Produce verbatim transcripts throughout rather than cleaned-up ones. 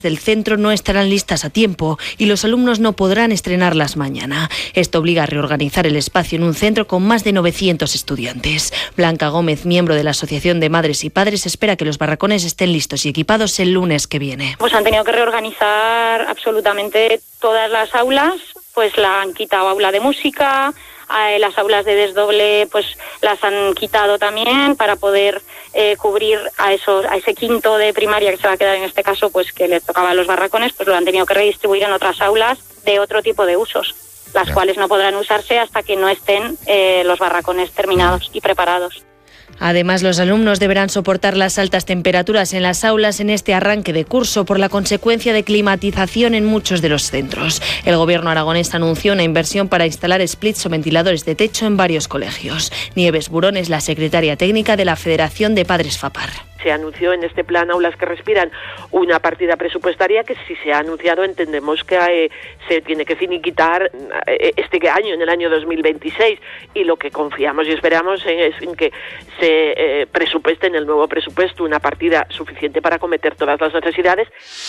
del centro no estarán listas a tiempo y los alumnos no podrán estrenarlas mañana. Esto obliga a reorganizar el espacio en un centro con más de novecientos estudiantes. Blanca Gómez, miembro de la Asociación de Madres y Padres, espera que los barracones estén listos y equipados el lunes que viene. Pues han tenido que reorganizar absolutamente todas las aulas, pues la han quitado aula de música, las aulas de desdoble pues las han quitado también para poder eh, cubrir a esos a ese quinto de primaria que se va a quedar en este caso, pues que le tocaba a los barracones, pues lo han tenido que redistribuir en otras aulas de otro tipo de usos, las yeah. cuales no podrán usarse hasta que no estén eh, los barracones terminados y preparados. Además, los alumnos deberán soportar las altas temperaturas en las aulas en este arranque de curso por la consecuencia de climatización en muchos de los centros. El gobierno aragonés anunció una inversión para instalar splits o ventiladores de techo en varios colegios. Nieves Burón es la secretaria técnica de la Federación de Padres FAPAR. Se anunció en este plan Aulas que Respiran una partida presupuestaria que, si se ha anunciado, entendemos que eh, se tiene que finiquitar eh, este año, en el año dos mil veintiséis, y lo que confiamos y esperamos en, es en que se eh, presupueste en el nuevo presupuesto una partida suficiente para acometer todas las necesidades.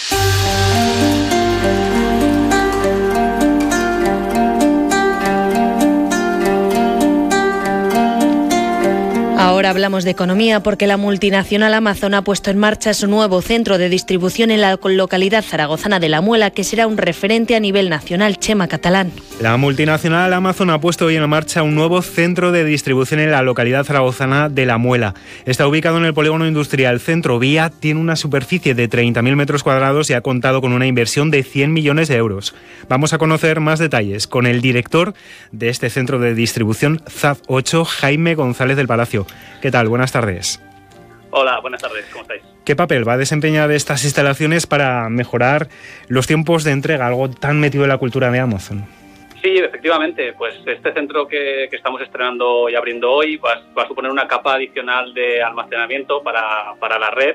Ahora hablamos de economía porque la multinacional Amazon ha puesto en marcha su nuevo centro de distribución en la localidad zaragozana de La Muela, que será un referente a nivel nacional. Chema Catalán. La multinacional Amazon ha puesto hoy en marcha un nuevo centro de distribución en la localidad zaragozana de La Muela. Está ubicado en el polígono industrial Centro Vía, tiene una superficie de treinta mil metros cuadrados y ha contado con una inversión de cien millones de euros. Vamos a conocer más detalles con el director de este centro de distribución Z A F ocho, Jaime González del Palacio. ¿Qué tal? Buenas tardes. Hola, buenas tardes. ¿Cómo estáis? ¿Qué papel va a desempeñar estas instalaciones para mejorar los tiempos de entrega, algo tan metido en la cultura de Amazon? Sí, efectivamente. Pues este centro que, que estamos estrenando y abriendo hoy va, va a suponer una capa adicional de almacenamiento para, para la red,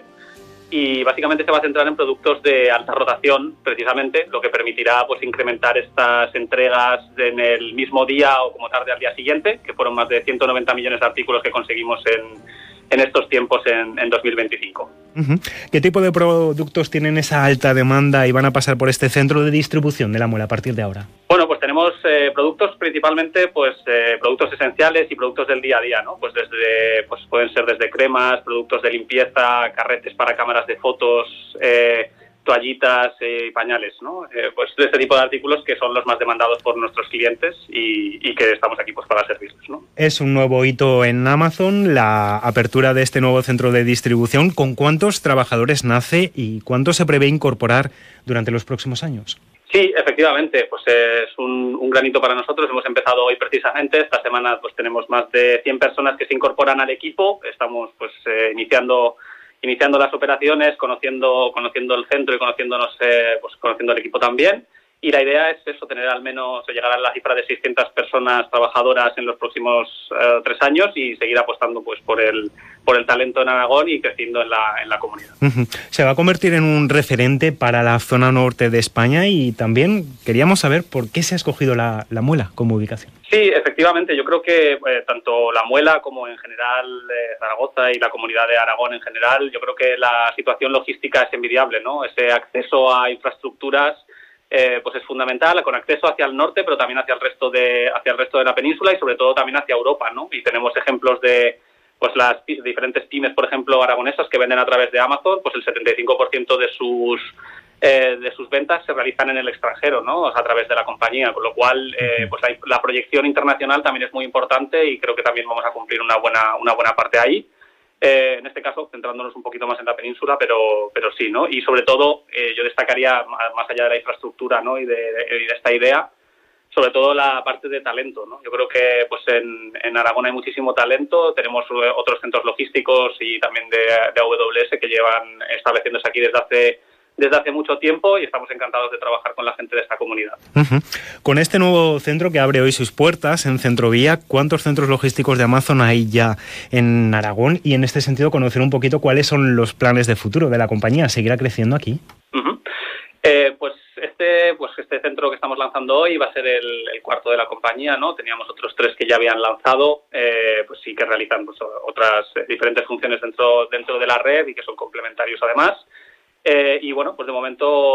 y básicamente se va a centrar en productos de alta rotación, precisamente, lo que permitirá pues incrementar estas entregas en el mismo día o como tarde al día siguiente, que fueron más de ciento noventa millones de artículos que conseguimos en, en estos tiempos en, en dos mil veinticinco. Uh-huh. ¿Qué tipo de productos tienen esa alta demanda y van a pasar por este centro de distribución de La Muela a partir de ahora? Bueno, pues tenemos eh, productos principalmente, pues eh, productos esenciales y productos del día a día, ¿no? Pues desde, pues pueden ser desde cremas, productos de limpieza, carretes para cámaras de fotos, eh, toallitas y eh, pañales, ¿no? Eh, pues de este tipo de artículos que son los más demandados por nuestros clientes y, y que estamos aquí pues para servirles, ¿no? Es un nuevo hito en Amazon, la apertura de este nuevo centro de distribución. ¿Con cuántos trabajadores nace y cuánto se prevé incorporar durante los próximos años? Sí, efectivamente, pues es un, un gran hito para nosotros. Hemos empezado hoy precisamente. Esta semana pues tenemos más de cien personas que se incorporan al equipo. Estamos pues eh, iniciando iniciando las operaciones, conociendo conociendo el centro y conociéndonos eh, pues conociendo el equipo también. Y la idea es eso, tener al menos, llegar a la cifra de seiscientas personas trabajadoras en los próximos eh, tres años y seguir apostando pues por el por el talento en Aragón y creciendo en la en la comunidad. Uh-huh. Se va a convertir en un referente para la zona norte de España, y también queríamos saber por qué se ha escogido la, la Muela como ubicación. Sí, efectivamente, yo creo que eh, tanto La Muela como en general eh, Zaragoza y la comunidad de Aragón en general, yo creo que la situación logística es envidiable, ¿no? Ese acceso a infraestructuras Eh, pues es fundamental, con acceso hacia el norte, pero también hacia el resto de hacia el resto de la península y sobre todo también hacia Europa, ¿no? Y tenemos ejemplos de pues las diferentes pymes, por ejemplo, aragonesas que venden a través de Amazon, pues el setenta y cinco por ciento de sus eh, de sus ventas se realizan en el extranjero, ¿no? O sea, a través de la compañía, con lo cual eh, pues la, la proyección internacional también es muy importante y creo que también vamos a cumplir una buena una buena parte ahí. Eh, en este caso, centrándonos un poquito más en la península, pero pero sí, ¿no? Y sobre todo, eh, yo destacaría, más allá de la infraestructura, ¿no? y, de, de, y de esta idea, sobre todo la parte de talento, ¿no? Yo creo que pues en, en Aragón hay muchísimo talento, tenemos otros centros logísticos y también de, de A W S que llevan estableciéndose aquí desde hace desde hace mucho tiempo y estamos encantados de trabajar con la gente de esta comunidad. Uh-huh. Con este nuevo centro que abre hoy sus puertas en Centrovía, ¿cuántos centros logísticos de Amazon hay ya en Aragón? Y en este sentido, conocer un poquito cuáles son los planes de futuro de la compañía. ¿Seguirá creciendo aquí? Uh-huh. Eh, pues este pues este centro que estamos lanzando hoy va a ser el, el cuarto de la compañía, ¿no? Teníamos otros tres que ya habían lanzado, eh, pues sí que realizan pues, otras eh, diferentes funciones dentro dentro de la red y que son complementarios además. Eh, y bueno, pues de momento